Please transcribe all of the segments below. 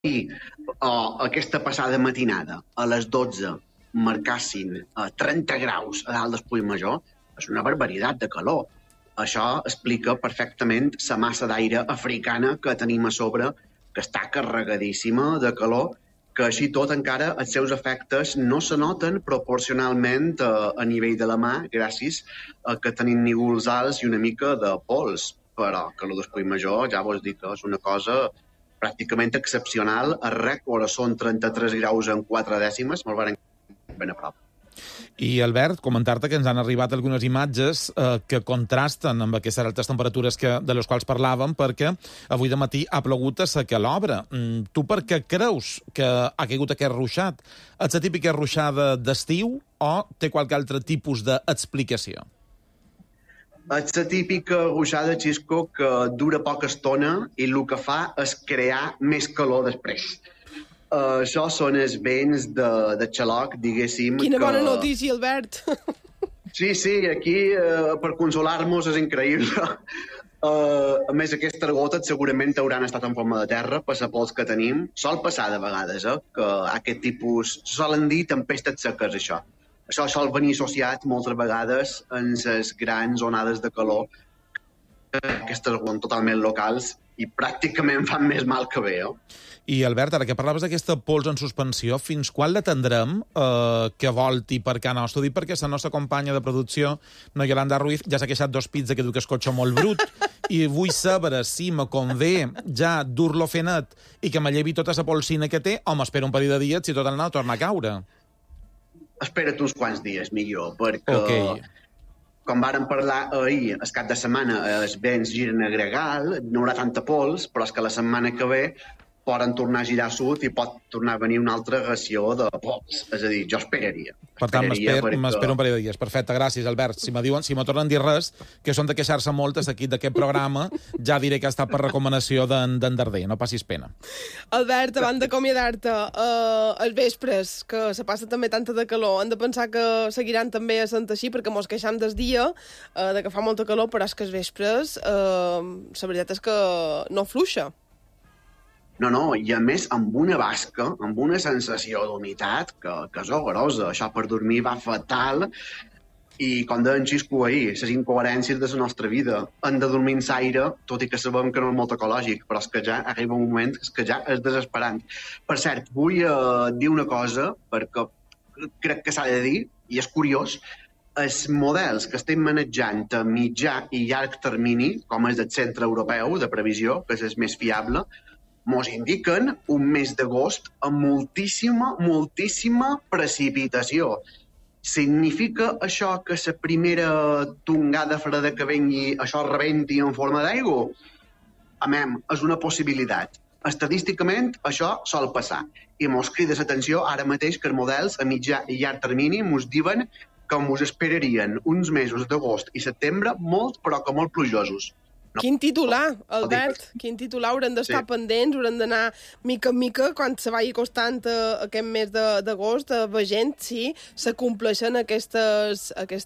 aquesta passada matinada a les 12 marcassin 30 graus a dalt del Puigmajor, és una barbaritat de calor. Això explica perfectament la massa d'aire africana que tenim a sobre, que està carregadíssima de calor, que així tot encara els seus efectes no se noten proporcionalment a nivell de la mà, gràcies a que tenim nígols alts i una mica de pols. Però que el del Puigmajor, ja vos dic, és una cosa pràcticament excepcional. El rècord són 33 graus en 4 dècimes, molt ben a prop. I, Albert, comentar-te que ens han arribat algunes imatges que contrasten amb aquestes altes temperatures de les quals parlàvem, perquè avui de matí ha plogut a sa l'obra. Tu per què creus que ha caigut aquest ruixat? És la típica ruixada d'estiu o té qualque altre tipus d'explicació? És la típica ruixada, Xisco, que dura poca estona i el que fa és crear més calor després. Això són els vents de xaloc, diguéssim. Quina bona notícia, Albert! Sí, aquí per consolar-nos és increïble. A més, aquestes gotes segurament hauran estat en forma de terra per la pols que tenim. Sol passar de vegades, que aquest tipus... Solen dir tempestes seques, això. Això sol venir associat moltes vegades en les grans onades de calor. Aquestes són totalment locals i pràcticament fan més mal que bé, I, Albert, ara que parlaves d'aquesta pols en suspensió, fins quan la tindrem que volti per Can Nostre? Dic perquè la nostra companya de producció, no Yolanda Ruiz, ja s'ha queixat dos pits de que du que es cotxe molt brut i vull saber si me convé ja dur-lo fer net i que me llevi tota la polsina que té o m'espero un parell de dies si tot el nou torna a caure. Espera't uns quants dies, millor, perquè... Com vàrem parlar ahir, el cap de setmana, els vents giren a gregal, no hi haurà tanta pols, però és que la setmana que ve poden tornar a girar a sud i pot tornar a venir una altra ració de pols. És a dir, jo esperaria. Per tant, m'espero un parell de dies. Perfecte, gràcies, Albert. Si me tornen a dir res, que són de queixar-se moltes aquí d'aquest programa, ja diré que ha estat per recomanació d'en Darder. No passis pena. Albert, abans d'acomiadar-te, els vespres, que se passa també tanta de calor, hem de pensar que seguiran també a Sant Així, perquè mos queixam des dia de que fa molta calor, però és que els vespres, la veritat és que no fluixa. No, i a més amb una basca, amb una sensació d'humitat que és horrorosa. Això per dormir va fatal i, com deia en Xisco ahir, les incoherències de la nostra vida. Hem de dormir en l'aire, tot i que sabem que no és molt ecològic, però és que ja arriba un moment que ja és desesperant. Per cert, vull dir una cosa, perquè crec que s'ha de dir, i és curiós, els models que estem manejant a mitjà i llarg termini, com és el Centre Europeu de Previsió, que és el més fiable, mos indiquen un mes d'agost amb moltíssima precipitació. Significa això que la primera tongada freda que vengui, això rebenti en forma d'aigua? És una possibilitat. Estadísticament, això sol passar. I mos crida l'atenció ara mateix que els models a mitjà i llarg termini mos diuen que mos esperarien uns mesos d'agost i setembre molt, però que molt plujosos. No. Quin titular, Albert, quin titular. Haurem d'estar pendents, haurem d'anar mica en mica quan se vagi costant aquest mes d'agost, veient si s'acompleixen aquestes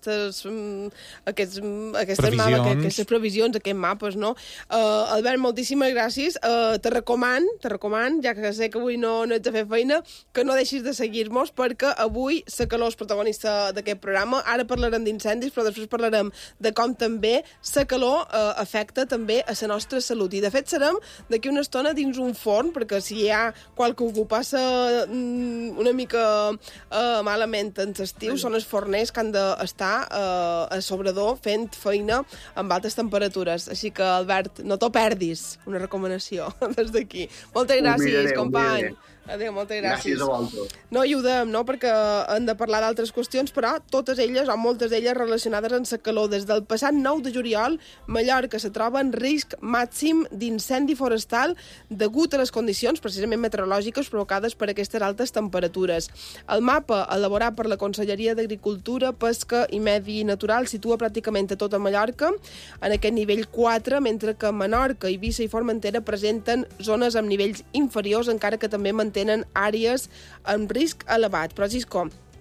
previsions, aquests mapes, no? Albert, moltíssimes gràcies. Te recoman, ja que sé que avui no ets a fer feina, que no deixis de seguir-nos, perquè avui la calor és protagonista d'aquest programa. Ara parlarem d'incendis, però després parlarem de com també la calor afecta també a la nostra salut. I, de fet, serem d'aquí una estona dins un forn, perquè si hi ha qualque algú passa una mica malament en l'estiu, són els forners que han d'estar a sobredor fent feina amb altes temperatures. Així que, Albert, no t'ho perdis, una recomanació des d'aquí. Moltes gràcies, company. Adéu, moltes gràcies. Gràcies a vosaltres. No ajudem, no?, perquè hem de parlar d'altres qüestions, però totes elles, o moltes d'elles, relacionades amb la calor. Des del passat 9 de juliol, Mallorca se troba en risc màxim d'incendi forestal degut a les condicions, precisament meteorològiques, provocades per aquestes altes temperatures. El mapa, elaborat per la Conselleria d'Agricultura, Pesca i Medi Natural, situa pràcticament a tota Mallorca en aquest nivell 4, mentre que Menorca, Eivissa i Formentera presenten zones amb nivells inferiors, encara que també tenen àrees amb risc elevat. Però, Cisco,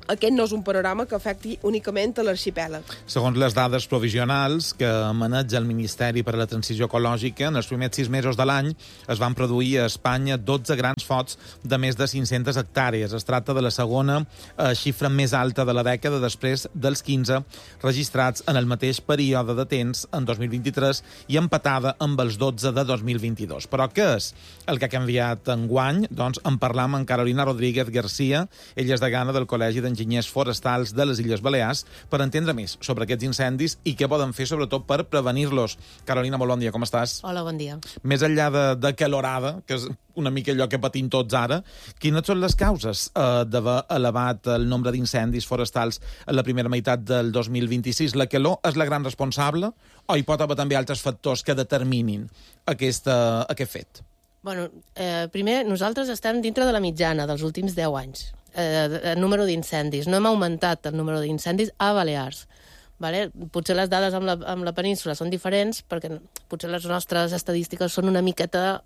aquest no és un panorama que afecti únicament a l'arxipèlag. Segons les dades provisionals que maneja el Ministeri per a la Transició Ecològica, en els primers 6 mesos de l'any es van produir a Espanya 12 grans focs de més de 500 hectàrees. Es tracta de la segona xifra més alta de la dècada, després dels 15 registrats en el mateix període de temps, en 2023, i empatada amb els 12 de 2022. Però què és el que ha canviat enguany? Doncs en parlam amb Carolina Rodríguez García. Ella és degana del Col·legi d'Enginyers Forestals de les Illes Balears, per entendre més sobre aquests incendis i què poden fer, sobretot, per prevenir-los. Carolina, molt bon dia, com estàs? Hola, bon dia. Més enllà de calorada, que és una mica allò que patim tots ara, quines són les causes d'haver elevat el nombre d'incendis forestals en la primera meitat del 2026? La calor és la gran responsable o hi pot haver també altres factors que determinin aquest fet? Bueno, primer, nosaltres estem dintre de la mitjana dels últims 10 anys. El número d'incendis. No hem augmentat el número d'incendis a Balears. Vale? Potser les dades amb la península són diferents perquè potser les nostres estadístiques són una miqueta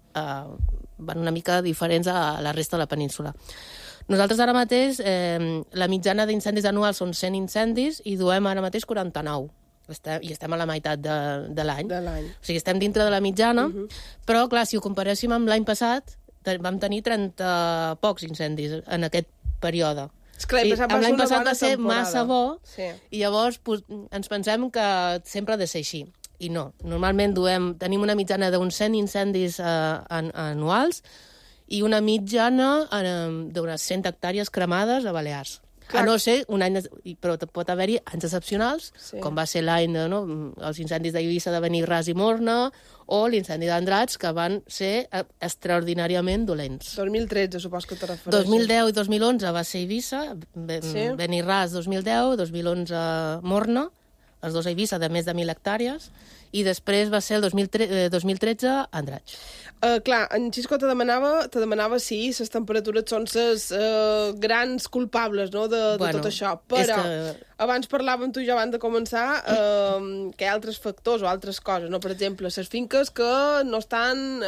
van una mica diferents a la resta de la península. Nosaltres ara mateix la mitjana d'incendis anuals són 100 incendis i duem ara mateix 49. I estem a la meitat de l'any. O sigui, estem dintre de la mitjana, però clar, si ho comparéssim amb l'any passat, vam tenir 30 pocs incendis en aquest període. L'any passat va ser massa bo, i llavors ens pensem que sempre ha de ser així. I no. Normalment tenim una mitjana d'uns 100 incendis anuals i una mitjana d'unes 100 hectàrees cremades a Balears. A no ser un any, però pot haver-hi anys excepcionals, com va ser l'any els incendis d'Eivissa, de Benirràs i Morna, o l'incendi d'Andratx, que van ser extraordinàriament dolents. 2013, supos que te refereixes. 2010 i 2011 va ser Eivissa, Benirràs 2010, 2011 Morna, els dos a Eivissa de més de 1.000 hectàrees, i després va ser el 2013 Andratx. Clar, en Xisco te demanava si les temperatures són les grans culpables, no, de tot això. Però abans parlàvem tu i jo abans de començar que hi ha altres factors o altres coses, no? Per exemple, les finques que no estan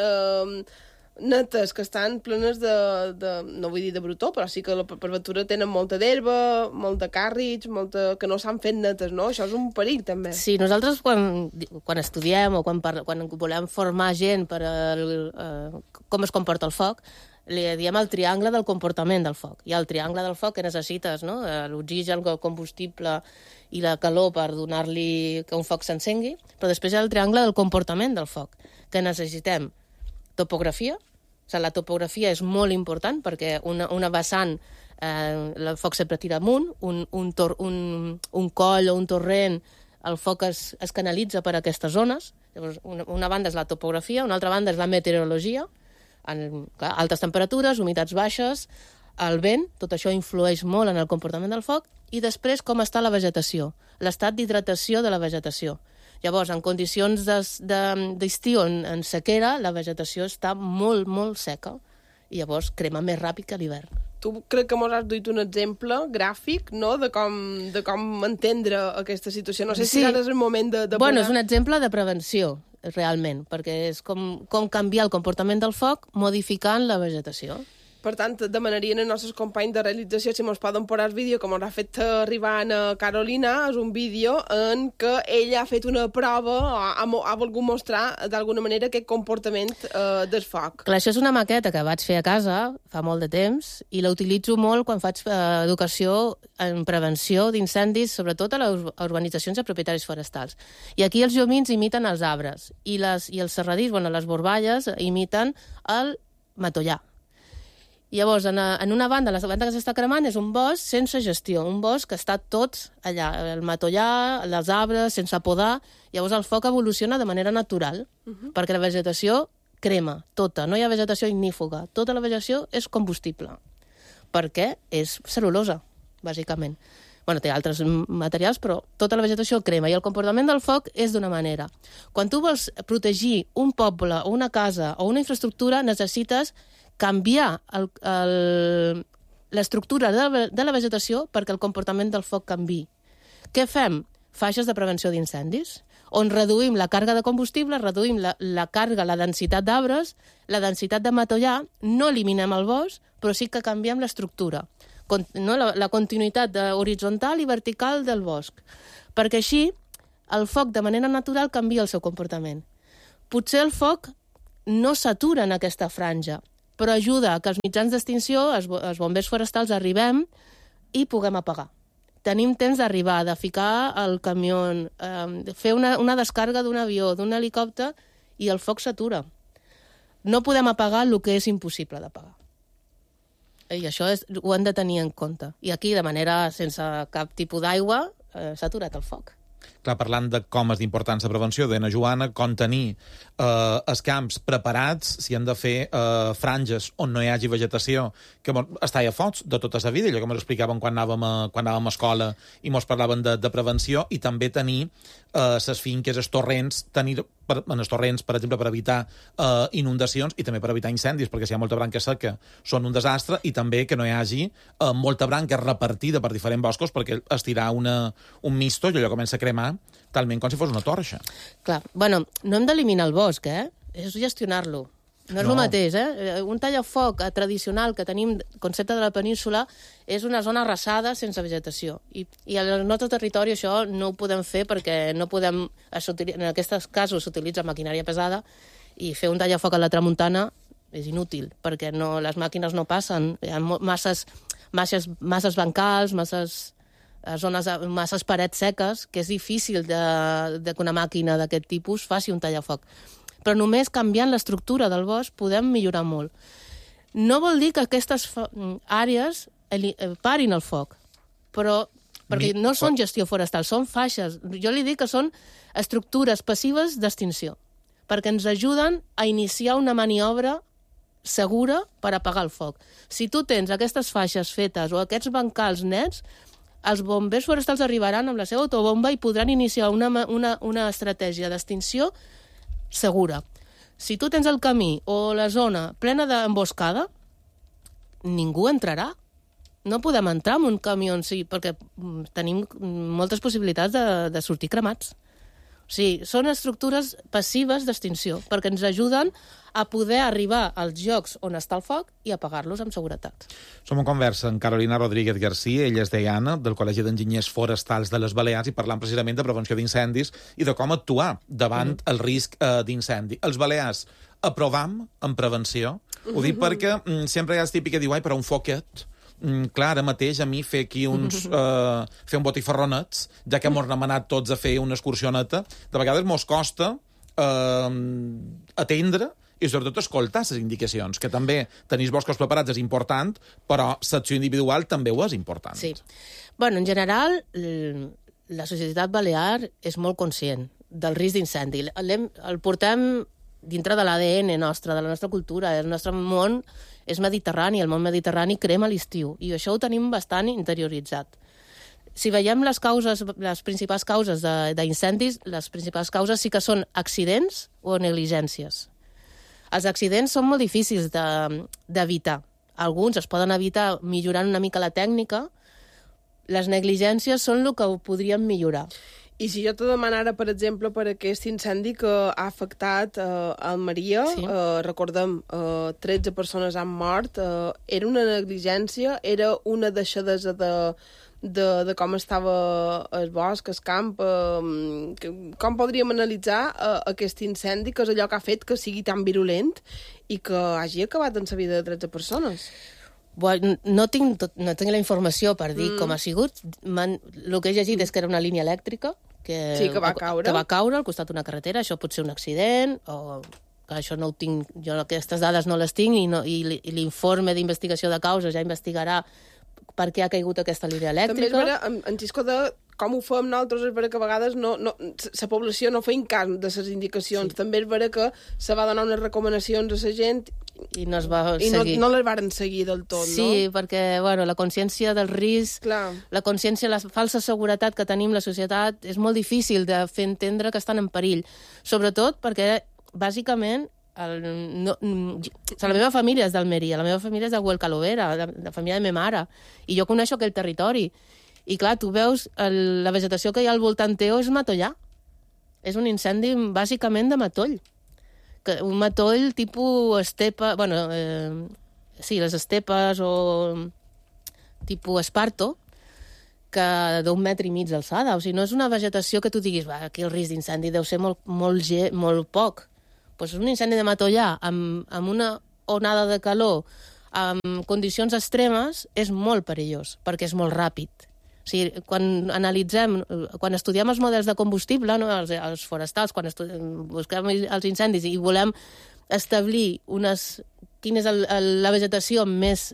netes, que estan plenes no vull dir de brutó, però sí que per ventura tenen molta d'herba, molta càrrecs, que no s'han fet netes, no? Això és un perill, també. Sí, nosaltres quan estudiem o quan volem formar gent per com es comporta el foc, li diem el triangle del comportament del foc. Hi ha el triangle del foc que necessites, no? L'oxigen, el combustible i la calor per donar-li que un foc s'encengui, però després hi ha el triangle del comportament del foc, que necessitem topografia. O sigui, la topografia és molt important perquè una vessant, el foc sempre tira amunt, un coll o un torrent, el foc es canalitza per aquestes zones. Llavors, una banda és la topografia, una altra banda és la meteorologia, altes temperatures, humitats baixes, el vent, tot això influeix molt en el comportament del foc, i després com està la vegetació, l'estat d'hidratació de la vegetació. Llavors, en condicions d'estiu, en sequera, la vegetació està molt, molt seca i llavors crema més ràpid que l'hivern. Tu crec que mos has dit un exemple gràfic, no?, de com entendre aquesta situació. No sé si ara és el moment de Bueno, és un exemple de prevenció, realment, perquè és com canviar el comportament del foc modificant la vegetació. Per tant, demanarien als nostres companys de realització si ens poden posar el vídeo, com ens ha fet arribar a Carolina. És un vídeo en què ella ha fet una prova o ha volgut mostrar d'alguna manera aquest comportament del foc. Clar, això és una maqueta que vaig fer a casa fa molt de temps i la utilitzo molt quan faig educació en prevenció d'incendis, sobretot a les urbanitzacions de propietaris forestals. I aquí els llumins imiten els arbres i els serradís, les borballes, imiten el matollar. Llavors, en una banda, la banda que s'està cremant és un bosc sense gestió, un bosc que està tot allà, el matollar, els arbres, sense podar. Llavors el foc evoluciona de manera natural, perquè la vegetació crema tota, no hi ha vegetació ignífuga, tota la vegetació és combustible, perquè és cel·lulosa, bàsicament. Té altres materials, però tota la vegetació crema, i el comportament del foc és d'una manera. Quan tu vols protegir un poble, o una casa, o una infraestructura, necessites canviar l'estructura de la vegetació perquè el comportament del foc canviï. Què fem? Faixes de prevenció d'incendis, on reduïm la càrrega de combustible, reduïm la càrrega, la densitat d'arbres, la densitat de matollar, no eliminem el bosc, però sí que canviem l'estructura. la continuïtat horitzontal i vertical del bosc, perquè així el foc de manera natural canvia el seu comportament. Potser el foc no s'atura en aquesta franja, però ajuda a que els mitjans d'extinció, els bombers forestals, arribem i puguem apagar. Tenim temps d'arribar, de ficar el camió, fer una descàrrega d'un avió, d'un helicòpter, i el foc s'atura. No podem apagar el que és impossible d'apagar. I això ho hem de tenir en compte. I aquí, de manera sense cap tipus d'aigua, s'ha aturat el foc. Clar, parlant de com és d'importància de prevenció, deia Joana, com tenir els camps preparats, si han de fer franges on no hi hagi vegetació, que està a fots de tota la vida, allò que ens explicaven quan anàvem a escola i ens parlaven de prevenció, i també tenir les finques, els torrents, tenir en els torrents, per exemple, per evitar inundacions i també per evitar incendis, perquè si hi ha molta branca seca són un desastre, i també que no hi hagi molta branca repartida per diferents boscos, perquè estirar un misto i allò comença a cremar talment com si fos una torxa. Clar, bueno, no hem d'eliminar el bosc, és gestionar-lo. No és el mateix, Un tallafoc tradicional que tenim, concepte de la península, és una zona arrasada sense vegetació. I al nostre territori això no ho podem fer perquè no podem... En aquests casos s'utilitza maquinària pesada i fer un tallafoc a la tramuntana és inútil, perquè les màquines no passen. Hi ha masses bancals, masses parets seques, que és difícil que una màquina d'aquest tipus faci un tallafoc. Però només canviant l'estructura del bosc podem millorar molt. No vol dir que aquestes àrees parin el foc, perquè no són gestió forestal, són faixes. Jo li dic que són estructures passives d'extinció, perquè ens ajuden a iniciar una maniobra segura per apagar el foc. Si tu tens aquestes faixes fetes o aquests bancals nets, els bombers forestals arribaran amb la seva autobomba i podran iniciar una estratègia d'extinció segura. Si tu tens el camí o la zona plena d'emboscada, ningú entrarà. No podem entrar en un camió en si, perquè tenim moltes possibilitats de sortir cremats. O sigui, són estructures passives d'extinció, perquè ens ajuden a poder arribar als llocs on està el foc i apagar-los amb seguretat. Som en conversa amb Carolina Rodríguez García, ella és deiana del Col·legi d'Enginyers Forestals de les Balears, i parlant precisament de prevenció d'incendis i de com actuar davant el risc d'incendi. Els Balears aprovam en prevenció. Ho dic perquè sempre hi ha el típic que diu però un foquet... Clar, ara mateix a mi fer aquí fer un botifarronets, ja que m'ho hem anat tots a fer una excursioneta, de vegades mos costa atendre i sobretot escoltar les indicacions, que també tenir boscos preparats és important, però l'acció individual també ho és important. Sí. Bueno, en general, la societat balear és molt conscient del risc d'incendi. El portem dintre de l'ADN nostre, de la nostra cultura. El nostre món és mediterrani, el món mediterrani crema a l'estiu, i això ho tenim bastant interioritzat. Si veiem les principals causes d'incendis, les principals causes sí que són accidents o negligències. Els accidents són molt difícils d'evitar. Alguns es poden evitar millorant una mica la tècnica. Les negligències són el que ho podríem millorar. I si jo te demanara, per exemple, per aquest incendi que ha afectat Almeria, sí. Recordem, 13 persones han mort, era una negligència, era una deixadesa de com estava el bosc, el camp, com podríem analitzar aquest incendi, que és allò que ha fet que sigui tan virulent i que hagi acabat en la vida de 13 persones? Bueno, no tinc la informació per dir com ha sigut. El que he llegit és que era una línia elèctrica que va caure al costat d'una carretera. Això pot ser un accident, o que això no ho tinc, jo aquestes dades no les tinc, i l'informe d'investigació de causes ja investigarà per què ha caigut aquesta línia elèctrica. També és vera, en xisco de com ho fem nosaltres, és vera que a vegades la població no feim cas de les indicacions. Sí. També és vera que se va donar unes recomanacions a la gent i no es va seguir. No les varen seguir del tot, no? Sí, perquè la consciència del risc, la consciència de la falsa seguretat que tenim la societat, és molt difícil de fer entendre que estan en perill. Sobretot perquè, bàsicament, la meva família és d'Almeria, la meva família és de Huelcalovera, la família de ma mare, i jo coneixo aquell territori. I clar, tu veus la vegetació que hi ha al voltant teu és matollà. És un incendi bàsicament de matoll. Un matoll tipus estepa... sí, les estepes o tipus esparto, que d'1,5 metres d'alçada. O sigui, no és una vegetació que tu diguis, aquí el risc d'incendi deu ser molt poc. Doncs un incendi de matollar amb una onada de calor, amb condicions extremes, és molt perillós, perquè és molt ràpid. O sigui, quan estudiem els models de combustible, no, els forestals, quan busquem els incendis i volem establir quina és la vegetació més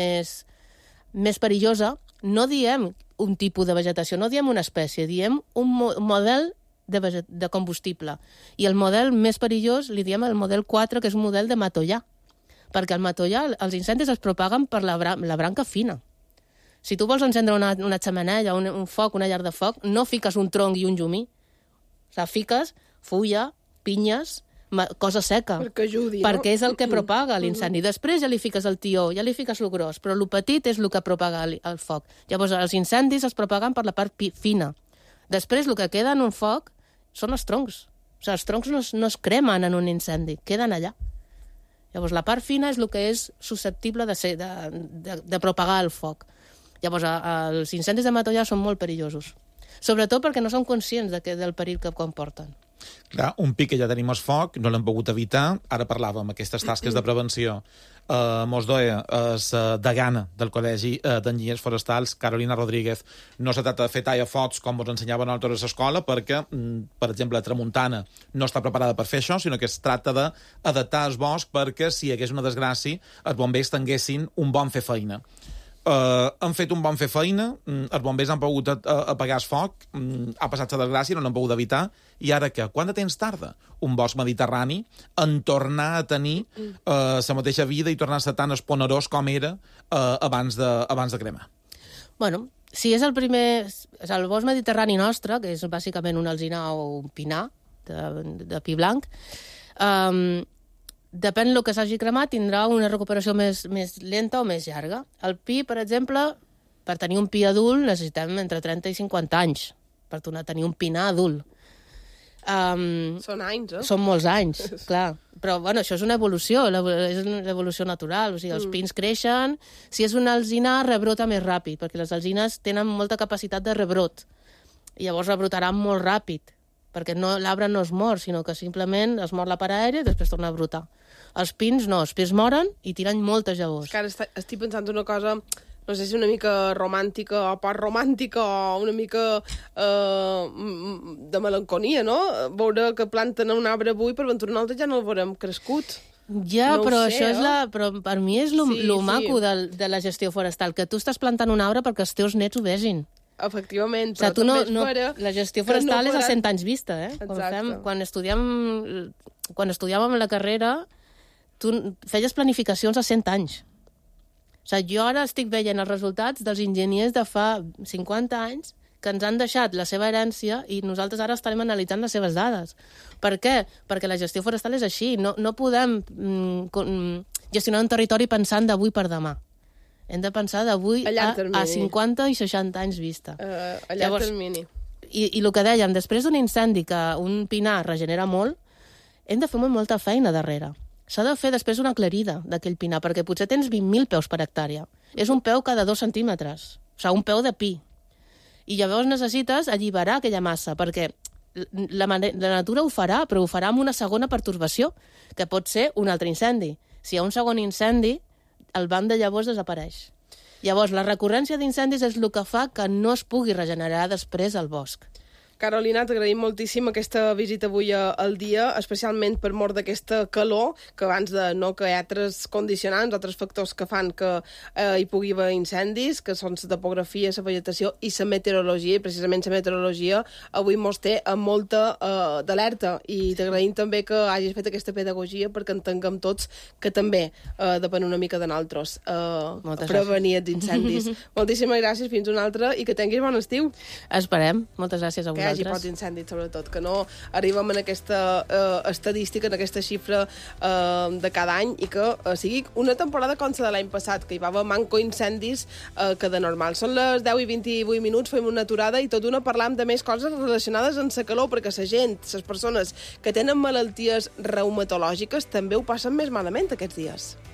perillosa, no diem un tipus de vegetació, no diem una espècie, diem un model de combustible. I el model més perillós li diem el model 4, que és un model de matollar. Perquè al matollar els incendis es propaguen per la branca fina. Si tu vols encendre una xemeneia, un foc, una llar de foc, no fiques un tronc i un llumí. O sigui, fiques fulla, pinyes, cosa seca. Perquè ajudi, perquè és el que propaga l'incendi. Després ja li fiques el tió, ja li fiques el gros, però el petit és el que propaga el foc. Llavors, els incendis es propaguen per la part fina. Després, el que queda en un foc són els troncs. O sigui, els troncs no es cremen en un incendi, queden allà. Llavors, la part fina és el que és susceptible de propagar el foc. Llavors, els incendis de matollar són molt perillosos. Sobretot perquè no són conscients del perill que comporten. Clar, un pic que ja tenim el foc, no l'hem pogut evitar. Ara parlàvem aquestes tasques de prevenció. Mos doia degana del Col·legi d'Enginyers Forestals, Carolina Rodríguez. No se tracta de fer tallafocs com ens ensenyaven a nosaltres a l'escola, perquè, per exemple, Tramuntana no està preparada per fer això, sinó que es tracta d'adaptar el bosc perquè, si hi hagués una desgràcia, els bombers tinguessin un bon fer feina. Han fet un bon fer feina, els bombers han pogut apagar el foc, ha passat la desgràcia, no l'han pogut evitar, i ara què? Quant de temps tarda un bosc mediterrani en tornar a tenir la mateixa vida i tornar a ser tan esponerós com era abans de cremar? Bueno, si és el bosc mediterrani nostre, que és bàsicament un alzinar o un pinar de pi blanc, depèn del que s'hagi cremat, tindrà una recuperació més lenta o més llarga. El pi, per exemple, per tenir un pi adult necessitem entre 30 i 50 anys per tornar a tenir un pinar adult. Són anys, eh? Són molts anys, clar. Però, bueno, això és una evolució, és una evolució natural. O sigui, els pins creixen. Si és un alzinar, rebrota més ràpid, perquè les alzines tenen molta capacitat de rebrot. I llavors rebrotaran molt ràpid, perquè l'arbre no es mor, sinó que simplement es mor la part aèria i després torna a brotar. Els pins no, els pins moren i tiren moltes llavors. Que ara estic pensant una cosa, no sé si una mica romàntica o post-romàntica o una mica de melanconia, no? Veure que planten un arbre avui, per ventura un altre ja no el veurem crescut. Ja, no però això és però per mi és lo maco de la gestió forestal, que tu estàs plantant un arbre perquè els teus nets ho vegin. Efectivament, però també la gestió forestal és a 100 anys vista, eh? Quan estudiàvem la carrera, tu feies planificacions a 100 anys. O sigui, jo ara estic veient els resultats dels enginyers de fa 50 anys que ens han deixat la seva herència i nosaltres ara estarem analitzant les seves dades. Per què? Perquè la gestió forestal és així. No podem gestionar un territori pensant d'avui per demà. Hem de pensar d'avui a 50 i 60 anys vista. A llarg termini. I el que dèiem, després d'un incendi que un pinar regenera molt, hem de fer molta feina darrere. S'ha de fer després una aclarida d'aquell pinar, perquè potser tens 20.000 peus per hectàrea. És un peu cada 2 centímetres. O sigui, un peu de pi. I llavors necessites alliberar aquella massa, perquè la natura ho farà, però ho farà amb una segona pertorbació, que pot ser un altre incendi. Si hi ha un segon incendi, el banc de llavors desapareix. Llavors, la recurrència d'incendis és el que fa que no es pugui regenerar després el bosc. Carolina, t'agraïm moltíssim aquesta visita avui al dia, especialment per mort d'aquesta calor, que abans que hi ha altres condicionants, altres factors que fan que hi pugui haver incendis, que són la topografia, la vegetació i la meteorologia, i precisament la meteorologia avui mos té amb molta d'alerta, i t'agraïm també que hagis fet aquesta pedagogia perquè entenguem tots que també depèn una mica de nosaltres prevenir els incendis. Moltíssimes gràcies, fins una altra, i que tinguis bon estiu. Esperem. Moltes gràcies a vosaltres. Que hi hagi pocs incendis, sobretot, que no arribem en aquesta estadística, en aquesta xifra de cada any, i que sigui una temporada com la de l'any passat, que hi va haver manco incendis que de normal. Són les 10 i 28 minuts, fem una aturada i tot una parlam de més coses relacionades amb la calor, perquè la gent, les persones que tenen malalties reumatològiques també ho passen més malament aquests dies.